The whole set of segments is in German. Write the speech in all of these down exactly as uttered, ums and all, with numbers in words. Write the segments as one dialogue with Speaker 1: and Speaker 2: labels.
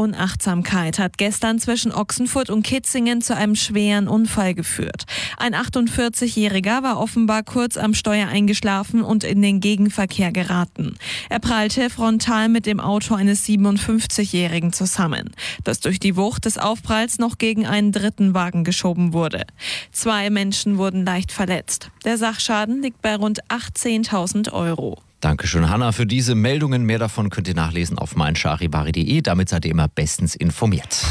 Speaker 1: Unachtsamkeit hat gestern zwischen Ochsenfurt und Kitzingen zu einem schweren Unfall geführt. Ein achtundvierzigjähriger war offenbar kurz am Steuer eingeschlafen und in den Gegenverkehr geraten. Er prallte frontal mit dem Auto eines siebenundfünfzigjährigen zusammen, das durch die Wucht des Aufpralls noch gegen einen dritten Wagen geschoben wurde. Zwei Menschen wurden leicht verletzt. Der Sachschaden liegt bei rund achtzehntausend Euro.
Speaker 2: Dankeschön, Hanna, für diese Meldungen. Mehr davon könnt ihr nachlesen auf meincharivari punkt de. Damit seid ihr immer bestens informiert.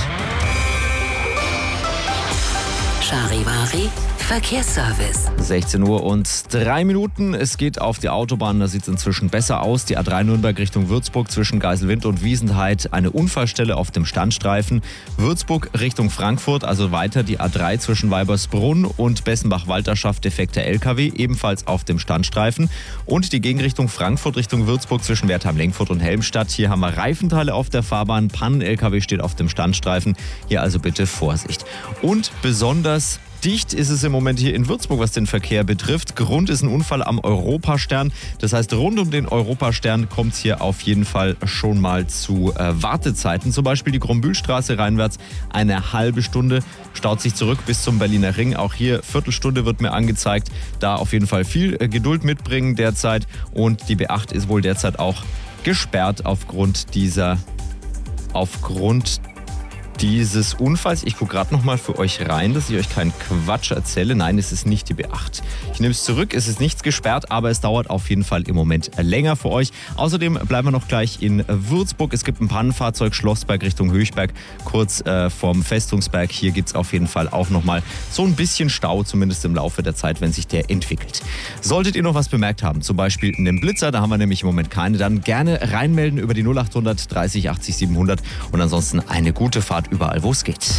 Speaker 3: Charivari Verkehrsservice.
Speaker 2: sechzehn Uhr und drei Minuten. Es geht auf die Autobahn. Da sieht es inzwischen besser aus. Die A drei Nürnberg Richtung Würzburg zwischen Geiselwind und Wiesenheid. Eine Unfallstelle auf dem Standstreifen. Würzburg Richtung Frankfurt, also weiter die A drei zwischen Weibersbrunn und Bessenbach-Walterschaft. Defekter L K W, ebenfalls auf dem Standstreifen. Und die Gegenrichtung Frankfurt Richtung Würzburg zwischen Wertheim-Lenkfurt und Helmstadt. Hier haben wir Reifenteile auf der Fahrbahn. Pannen-L K W steht auf dem Standstreifen. Hier also bitte Vorsicht. Und besonders dicht ist es im Moment hier in Würzburg, was den Verkehr betrifft. Grund ist ein Unfall am Europastern. Das heißt, rund um den Europastern kommt es hier auf jeden Fall schon mal zu äh, Wartezeiten. Zum Beispiel die Grombühlstraße reinwärts eine halbe Stunde, staut sich zurück bis zum Berliner Ring. Auch hier Viertelstunde wird mir angezeigt. Da auf jeden Fall viel äh, Geduld mitbringen derzeit. Und die B acht ist wohl derzeit auch gesperrt aufgrund dieser, aufgrund dieses Unfalls. Ich gucke gerade noch mal für euch rein, dass ich euch keinen Quatsch erzähle. Nein, es ist nicht die B acht. Ich nehme es zurück, es ist nichts gesperrt, aber es dauert auf jeden Fall im Moment länger für euch. Außerdem bleiben wir noch gleich in Würzburg. Es gibt ein Pannenfahrzeug Schlossberg Richtung Höchberg, kurz äh, vorm Festungsberg. Hier gibt es auf jeden Fall auch noch mal so ein bisschen Stau, zumindest im Laufe der Zeit, wenn sich der entwickelt. Solltet ihr noch was bemerkt haben, zum Beispiel einen Blitzer, da haben wir nämlich im Moment keine, dann gerne reinmelden über die null achthundert dreißig achtzig siebenhundert und ansonsten eine gute Fahrt überall, wo es geht.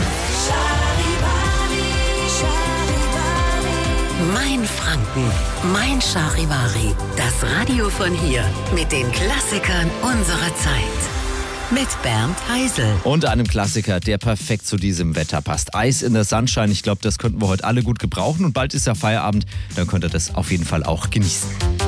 Speaker 3: Mein Franken, mein Charivari. Das Radio von hier mit den Klassikern unserer Zeit. Mit Bernd Heisel.
Speaker 2: Und einem Klassiker, der perfekt zu diesem Wetter passt. Eis in der Sunshine, ich glaube, das könnten wir heute alle gut gebrauchen. Und bald ist ja Feierabend, dann könnt ihr das auf jeden Fall auch genießen.